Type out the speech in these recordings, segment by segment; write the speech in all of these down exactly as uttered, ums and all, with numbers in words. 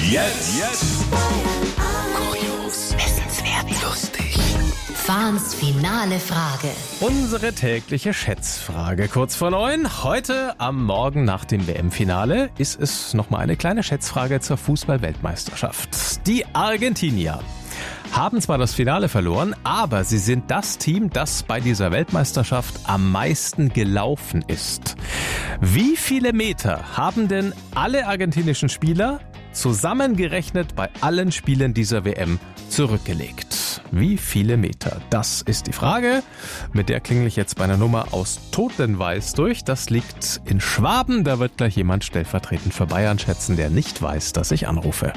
Jetzt. Jetzt. Kurios. Wissenswert. Lustig. Fahns finale Frage. Unsere tägliche Schätzfrage kurz vor neun. Heute am Morgen nach dem W M-Finale ist es nochmal eine kleine Schätzfrage zur Fußball-Weltmeisterschaft. Die Argentinier haben zwar das Finale verloren, aber sie sind das Team, das bei dieser Weltmeisterschaft am meisten gelaufen ist. Wie viele Meter haben denn alle argentinischen Spieler zusammengerechnet bei allen Spielen dieser W M zurückgelegt? Wie viele Meter? Das ist die Frage. Mit der klingel ich jetzt bei einer Nummer aus Totenweiß durch. Das liegt in Schwaben. Da wird gleich jemand stellvertretend für Bayern schätzen, der nicht weiß, dass ich anrufe.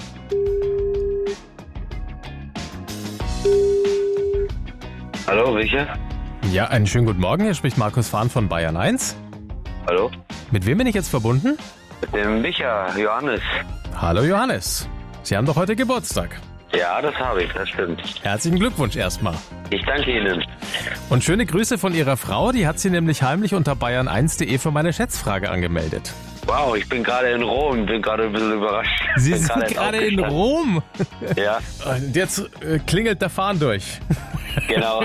Hallo, welche? Ja, einen schönen guten Morgen. Hier spricht Markus Fahn von Bayern eins. Hallo? Mit wem bin ich jetzt verbunden? Mit dem Micha, Johannes. Hallo Johannes. Sie haben doch heute Geburtstag. Ja, das habe ich, das stimmt. Herzlichen Glückwunsch erstmal. Ich danke Ihnen. Und schöne Grüße von Ihrer Frau, die hat Sie nämlich heimlich unter bayern eins punkt de für meine Schätzfrage angemeldet. Wow, ich bin gerade in Rom, bin gerade ein bisschen überrascht. Sie bin sind gerade gerade in aufgestanden. Rom. Ja, Und jetzt äh, klingelt der Fahn durch. genau.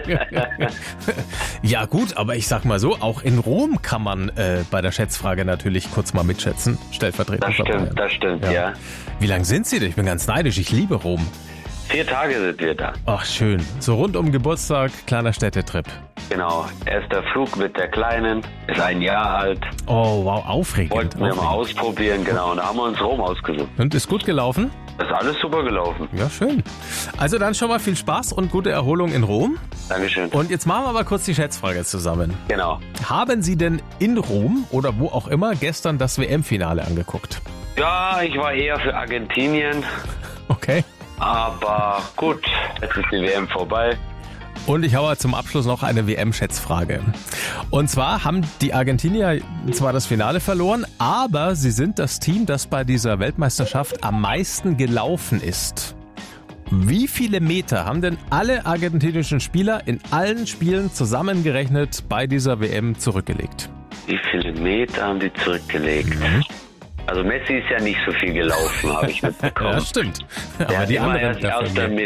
Ja gut, aber ich sag mal so, auch in Rom kann man äh, bei der Schätzfrage natürlich kurz mal mitschätzen. Stellvertretend Das für Bayern. stimmt, das stimmt, Ja. ja. Wie lange sind Sie denn? Ich bin ganz neidisch, ich liebe Rom. Vier Tage sind wir da. Ach schön, so rund um Geburtstag, kleiner Städtetrip. Genau. Erster Flug mit der Kleinen, ist ein Jahr alt. Oh wow, aufregend. Wollten wir mal aufregend. ausprobieren, genau. Und da haben wir uns Rom ausgesucht. Und ist gut gelaufen? Das ist alles super gelaufen. Ja, schön. Also dann schon mal viel Spaß und gute Erholung in Rom. Dankeschön. Und jetzt machen wir aber kurz die Schätzfrage zusammen. Genau. Haben Sie denn in Rom oder wo auch immer gestern das W M-Finale angeguckt? Ja, ich war eher für Argentinien. Okay. Aber gut, jetzt ist die W M vorbei. Und ich habe zum Abschluss noch eine W M-Schätzfrage. Und zwar haben die Argentinier zwar das Finale verloren, aber sie sind das Team, das bei dieser Weltmeisterschaft am meisten gelaufen ist. Wie viele Meter haben denn alle argentinischen Spieler in allen Spielen zusammengerechnet bei dieser W M zurückgelegt? Wie viele Meter haben die zurückgelegt? Mhm. Also Messi ist ja nicht so viel gelaufen, habe ich mitbekommen. Ja, stimmt. Der Aber hat die immer anderen erst aus dafür der mehr.